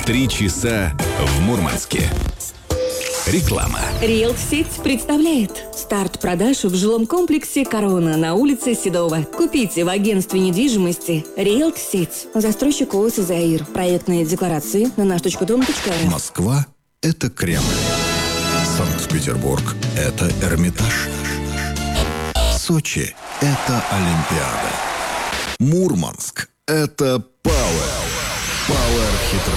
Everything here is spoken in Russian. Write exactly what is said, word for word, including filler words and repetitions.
Три часа в Мурманске. Реклама. Риэлт-сеть представляет старт продаж в жилом комплексе «Корона» на улице Седова. Купите в агентстве недвижимости Риэлт-сеть. Застройщик ООО «Заир». Проектные декларации на наш точка дом точка ру. Москва – это Кремль. Санкт-Петербург – это Эрмитаж. Сочи – это Олимпиада. Мурманск – это Пауэр. Пауэр хитро.